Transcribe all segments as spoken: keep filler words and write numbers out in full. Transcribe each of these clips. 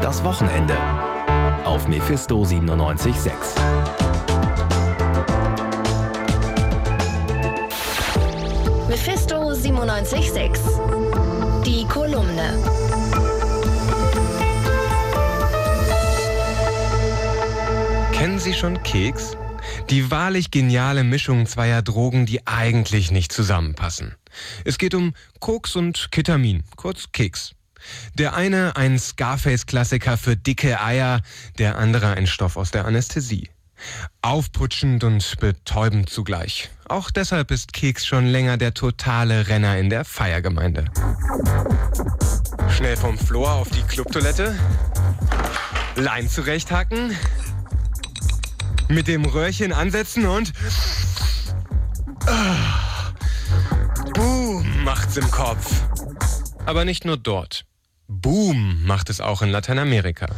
das Wochenende auf Mephisto siebenundneunzig Komma sechs. Mephisto siebenundneunzig Komma sechs. Die Kolumne. Kennen Sie schon Keks? Die wahrlich geniale Mischung zweier Drogen, die eigentlich nicht zusammenpassen. Es geht um Koks und Ketamin, kurz Keks. Der eine ein Scarface-Klassiker für dicke Eier, der andere ein Stoff aus der Anästhesie. Aufputschend und betäubend zugleich. Auch deshalb ist Keks schon länger der totale Renner in der Feiergemeinde. Schnell vom Flur auf die Clubtoilette. Lein zurechthacken. Mit dem Röhrchen ansetzen und... Oh, Boom macht's im Kopf. Aber nicht nur dort. Boom macht es auch in Lateinamerika.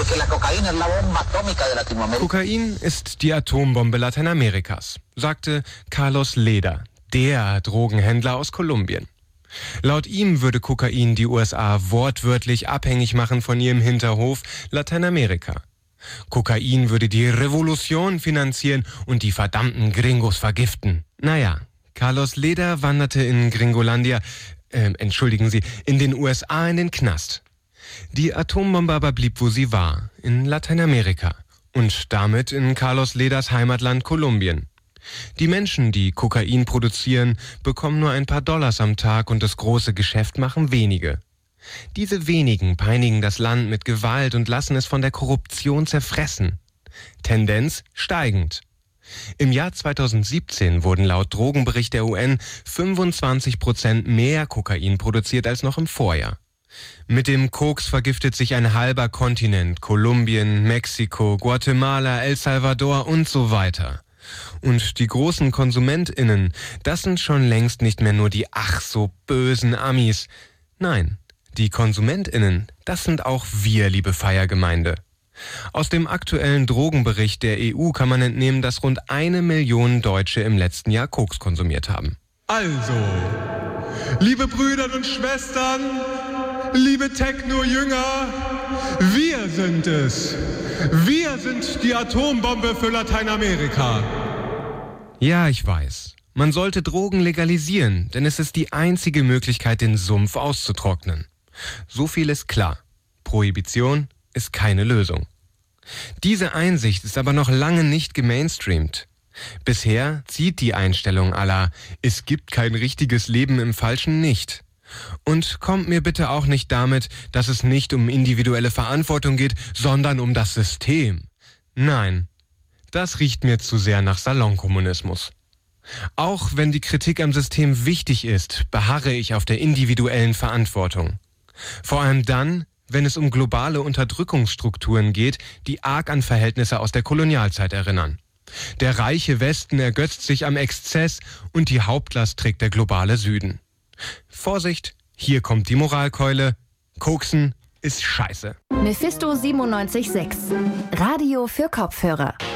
Kokain ist die Atombombe Lateinamerikas, sagte Carlos Leder, der Drogenhändler aus Kolumbien. Laut ihm würde Kokain die U S A wortwörtlich abhängig machen von ihrem Hinterhof Lateinamerika. Kokain würde die Revolution finanzieren und die verdammten Gringos vergiften. Naja, Carlos Leder wanderte in Gringolandia, äh, entschuldigen Sie, in den U S A in den Knast. Die Atombombe aber blieb, wo sie war, in Lateinamerika und damit in Carlos Leders Heimatland Kolumbien. Die Menschen, die Kokain produzieren, bekommen nur ein paar Dollars am Tag und das große Geschäft machen wenige. Diese wenigen peinigen das Land mit Gewalt und lassen es von der Korruption zerfressen. Tendenz steigend. Im Jahr zweitausendsiebzehn wurden laut Drogenbericht der U N fünfundzwanzig Prozent mehr Kokain produziert als noch im Vorjahr. Mit dem Koks vergiftet sich ein halber Kontinent, Kolumbien, Mexiko, Guatemala, El Salvador und so weiter. Und die großen KonsumentInnen, das sind schon längst nicht mehr nur die ach so bösen Amis. Nein, die KonsumentInnen, das sind auch wir, liebe Feiergemeinde. Aus dem aktuellen Drogenbericht der E U kann man entnehmen, dass rund eine Million Deutsche im letzten Jahr Koks konsumiert haben. Also, liebe Brüder und Schwestern, liebe Techno-Jünger, wir sind es. Wir sind die Atombombe für Lateinamerika. Ja, ich weiß. Man sollte Drogen legalisieren, denn es ist die einzige Möglichkeit, den Sumpf auszutrocknen. So viel ist klar. Prohibition ist keine Lösung. Diese Einsicht ist aber noch lange nicht gemainstreamt. Bisher zieht die Einstellung aller „Es gibt kein richtiges Leben im Falschen" nicht. Und kommt mir bitte auch nicht damit, dass es nicht um individuelle Verantwortung geht, sondern um das System. Nein, das riecht mir zu sehr nach Salonkommunismus. Auch wenn die Kritik am System wichtig ist, beharre ich auf der individuellen Verantwortung. Vor allem dann, wenn es um globale Unterdrückungsstrukturen geht, die arg an Verhältnisse aus der Kolonialzeit erinnern. Der reiche Westen ergötzt sich am Exzess und die Hauptlast trägt der globale Süden. Vorsicht, hier kommt die Moralkeule. Koksen ist scheiße. Mephisto siebenundneunzig Komma sechs. Radio für Kopfhörer.